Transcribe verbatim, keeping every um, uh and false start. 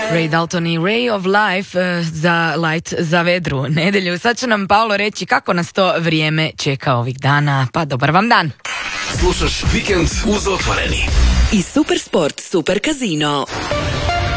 Ray Dalton i Ray of Life uh, za Light za vedru nedelju. Sad će nam Paolo reći kako nas to vrijeme čeka ovih dana. Pa dobar vam dan. Slušaš Vikend uz Otvoreni. I Super Sport, Super Casino.